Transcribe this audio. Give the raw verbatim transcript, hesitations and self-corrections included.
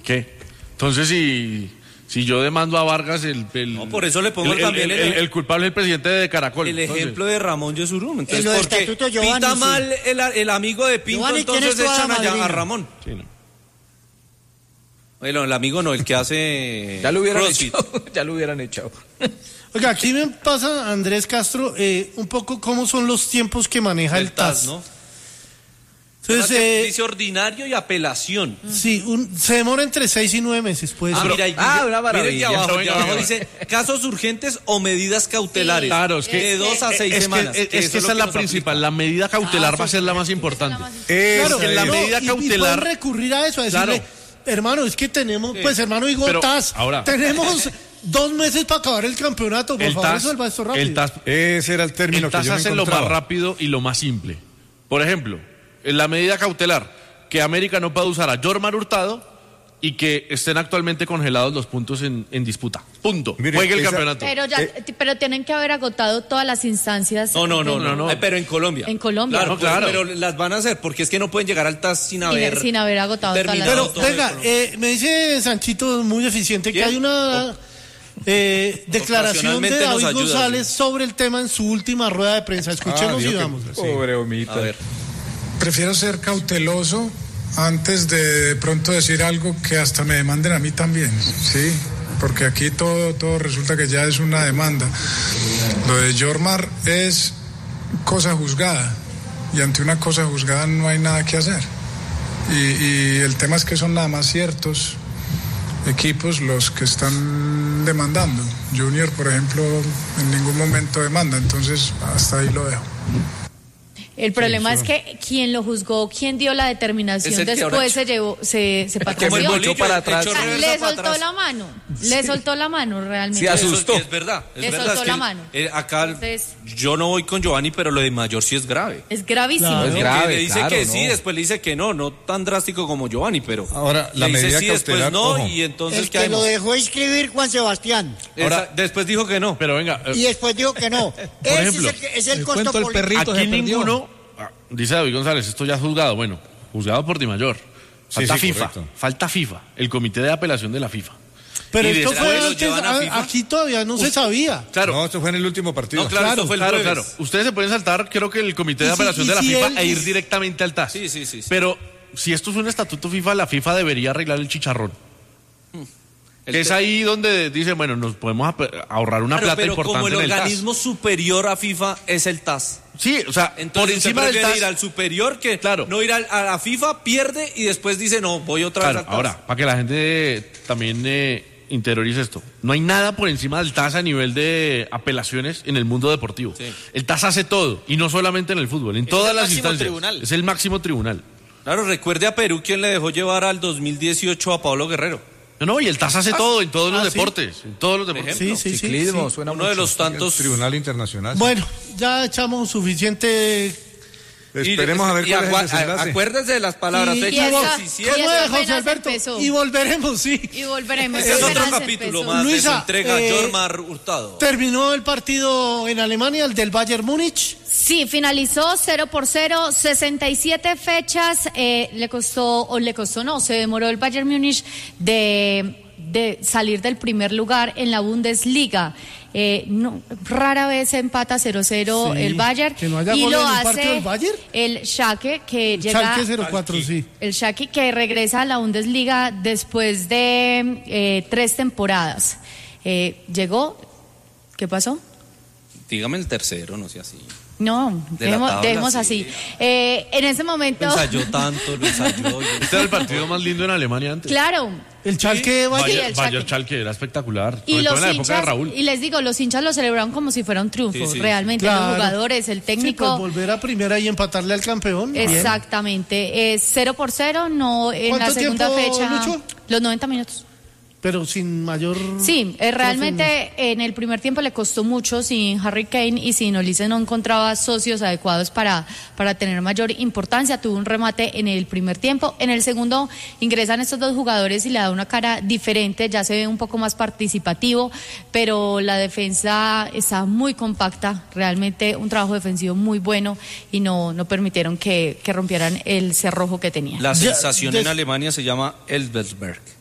qué? Entonces, si, si yo demando a Vargas, el... el no, por eso le pongo el, también el, el, el, el culpable es el presidente de Caracol. El entonces. ejemplo de Ramón Yesurún. Entonces, En los porque estatutos Giovanni, pinta sí. mal el, el amigo de Pinto, Giovanni, entonces tienes toda echan la allá madrina. a Ramón. Sí, no. Bueno, el amigo no, el que hace Ya lo hubieran CrossFit. echado. Ya lo hubieran echado. Oiga, aquí me pasa, Andrés Castro, eh, un poco cómo son los tiempos que maneja el, El T A S, T A S. ¿no? Entonces, eh, Dice ordinario y apelación. sí, un, se demora entre seis y nueve meses, pues. Ah, mira, ah, mire, una maravilla. mire que abajo, Pero que venga, abajo venga. dice casos urgentes o medidas cautelares. Claro, es que... de dos a seis es semanas. Que, es, es Eso que esa lo es la nos principal. aplica. La medida cautelar Ah, va a ser la más importante. Claro, porque la no, medida y- y cautelar... pueden recurrir a eso, a decirle, Claro. hermano, es que tenemos, pues hermano, digo, Pero, T A S, ahora- tenemos dos meses para acabar el campeonato, por El favor, T A S, resuelva esto rápido. el T A S, Ese era el término el T A que S yo me hace lo más encontraba. rápido y lo más simple. Por ejemplo, en la medida cautelar, que América no pueda usar a Jormar Hurtado y que estén actualmente congelados los puntos en, en disputa. Punto. Mire, Juegue el esa- campeonato. Pero ya, Eh, t- pero tienen que haber agotado todas las instancias. No, no, no, de- no, no. no. Eh, pero en Colombia. En Colombia. Claro, No, pues, claro. pero las van a hacer porque es que no pueden llegar al T A S sin Sin- haber sin haber agotado todas las- terminado Pero todo en venga, Colombia. eh, me dice Sanchito muy eficiente que ¿Quién? hay una eh, declaración de Ocasionalmente nos David ayuda, González sí. sobre el tema en su última rueda de prensa. Escuchemos Ah, y vio que- vamos. Pobre Omita. A ver. Prefiero ser cauteloso antes de de pronto decir algo que hasta me demanden a mí también, ¿sí? Porque aquí todo, todo resulta que ya es una demanda. Lo de Jormar es cosa juzgada y ante una cosa juzgada no hay nada que hacer. Y, y el tema es que son nada más ciertos equipos los que están demandando. Junior, por ejemplo, en ningún momento demanda, entonces hasta ahí lo dejo. El problema es que quien lo juzgó, quien dio la determinación, Es el que ahora después se llevó, se, se Como el patrició. bolillo, para el atrás. echó O sea, reversa le para soltó atrás. la mano, le soltó la mano realmente. Sí, asustó. Eso es verdad, es Le verdad. soltó es que la el- mano. eh, acá Entonces- yo no voy con Giovanni, pero lo de Mayor sí es grave. Es gravísimo. Claro. Es Porque grave, le dice claro, que ¿no? sí, después le dice que no, no tan drástico como Giovanni, pero Ahora, la le dice medida sí, después cautelar, no, ojo. y entonces El ¿qué que lo hacemos? dejó escribir Juan Sebastián Esa- después dijo que no. Pero venga, eh, y después dijo que no. Ese ejemplo, es el, que- es el el costo cuento del político. perrito aquí se perdió. ninguno... ah, Dice David González, esto ya es juzgado. Bueno, juzgado por Di Mayor. Falta sí, FIFA. correcto. Falta FIFA. El comité de apelación de la FIFA. Pero Y esto después fue lo antes, llevan a a- FIFA. aquí todavía no se sabía. Claro. No, esto fue en el último partido. No, claro, Claro, esto fue el Claro, jueves. claro. Ustedes se pueden saltar, creo que el comité de Y si- apelación y de la si FIFA él- e ir directamente al T A S. Sí, sí, sí, sí. Pero si esto es un estatuto FIFA, la FIFA debería arreglar el chicharrón. El Que es te- ahí donde dicen, bueno, nos podemos ap- ahorrar una Claro, plata pero importante como el en el T A S. organismo superior a FIFA es el T A S. Sí, o sea, Entonces por usted encima del T prefiere A S. ir al superior que Claro. no ir al- a la FIFA, pierde y después dice no, voy otra Claro, vez al T A S. ahora, para que la gente también eh, interiorice esto, no hay nada por encima del T A S a nivel de apelaciones en el mundo deportivo. Sí. El T A S hace todo, y no solamente en el fútbol, en Es todas el las máximo instancias. tribunal. Es el máximo tribunal. Claro, recuerde a Perú quien le dejó llevar al dos mil dieciocho a Pablo Guerrero. No, no, y el T A S hace todo, en todos ah, los sí. deportes, en todos los deportes. Sí, sí, sí. Ciclismo, sí. suena Uno de mucho. los tantos. Tribunal Internacional. Bueno, ya echamos suficiente. Esperemos a ver y cuál es el agua- desenlace. Acuérdese de las palabras. Y- fecha y esa- diecisiete. ¿Cómo eso es, José apenas Alberto? empezó. Y volveremos, sí. Y volveremos. Ese es Apenas otro capítulo empezó. más de Luisa, su entrega eh, Jormar Hurtado. Terminó el partido en Alemania, el del Bayern Múnich. Sí, finalizó cero por cero, sesenta y siete fechas, eh, le costó, o le costó no, se demoró el Bayern Múnich de, de salir del primer lugar en la Bundesliga. Eh, no, rara vez se empata cero cero Sí, el Bayern que no haya y goles lo en el hace partido del Bayern. el Schalke que llega Schalke cero cuatro, sí. el Schalke que regresa a la Bundesliga después de eh, tres temporadas. Eh, llegó, ¿qué pasó? Dígame el tercero, no sea así. No, De la dejemos, tabla, dejemos sí. así. Eh, en ese momento, Lo ensayó tanto, lo ensayó. Este era el partido más lindo en Alemania antes. claro, El Schalke Bayern. Sí, Bayern, el Bayern Schalke. Schalke era espectacular. y sobre todo los en la época de hinchas, Raúl. y les digo, los hinchas lo celebraron como si fuera un triunfo, Sí, sí, sí. realmente, Claro. los jugadores, el Sí, técnico. pues volver a primera y empatarle al campeón. bien. Exactamente, es cero por cero, no en la ¿Cuánto segunda tiempo, fecha, Lucho? los noventa minutos. Pero sin mayor. Sí, eh, realmente en el primer tiempo le costó mucho, sin Harry Kane y sin Olise no encontraba socios adecuados para, para tener mayor importancia, tuvo un remate en el primer tiempo, en el segundo ingresan estos dos jugadores y le da una cara diferente, ya se ve un poco más participativo, pero la defensa está muy compacta, realmente un trabajo defensivo muy bueno y no, no permitieron que, que rompieran el cerrojo que tenía. La Ya, sensación des- en Alemania se llama Elversberg.